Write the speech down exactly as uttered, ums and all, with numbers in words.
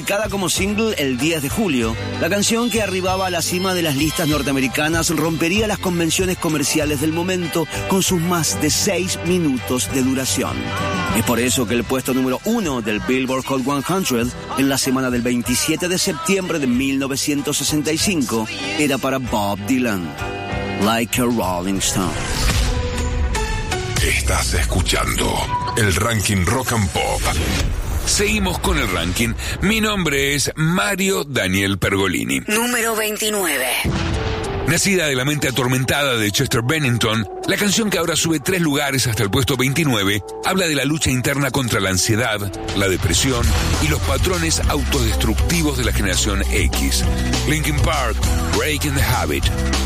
publicada como single el diez de julio, la canción que arribaba a la cima de las listas norteamericanas rompería las convenciones comerciales del momento con sus más de seis minutos de duración. Es por eso que el puesto número uno del Billboard Hot cien en la semana del veintisiete de septiembre de mil novecientos sesenta y cinco era para Bob Dylan, Like a Rolling Stone. Estás escuchando el ranking Rock and Pop. Seguimos con el ranking. Mi nombre es Mario Daniel Pergolini. Número veintinueve. Nacida de la mente atormentada de Chester Bennington, la canción que ahora sube tres lugares hasta el puesto veintinueve habla de la lucha interna contra la ansiedad, la depresión y los patrones autodestructivos de la generación X. Linkin Park, Breaking the Habit.